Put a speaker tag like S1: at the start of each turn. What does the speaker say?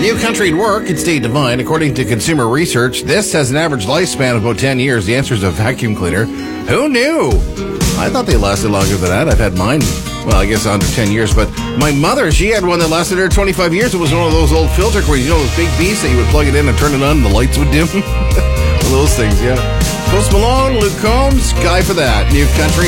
S1: New Country at work, it's Dave Devine. According to consumer research, this has an average lifespan of about 10 years. The answer is a vacuum cleaner. Who knew? I thought they lasted longer than that. I've had mine, well, I guess under 10 years. But my mother, she had one that lasted her 25 years. It was one of those old filter coins, you know, those big beasts that you would plug it in and turn it on and the lights would dim. Those things, yeah. Post Malone, Luke Combs, Guy for that. New Country.